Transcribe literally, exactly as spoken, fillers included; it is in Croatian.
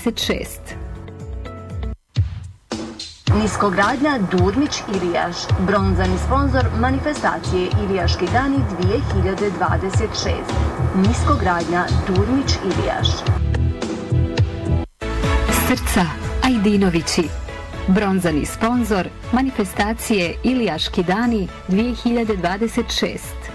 dvadeset šest. Niskogradnja Durmić-Ilijaš, bronzani sponzor manifestacije Ilijaški dani dvije hiljade dvadeset šest. Niskogradnja Durmić-Ilijaš. Srca Ajdinovići, bronzani sponzor manifestacije Ilijaški dani dvije hiljade dvadeset šest.